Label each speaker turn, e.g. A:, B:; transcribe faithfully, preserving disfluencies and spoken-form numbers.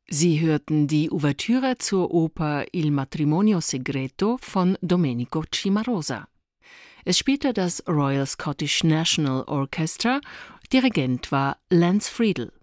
A: Sie hörten die Ouvertüre zur Oper Il matrimonio segreto von Domenico Cimarosa. Es spielte das Royal Scottish National Orchestra, Dirigent war Lance Friedel.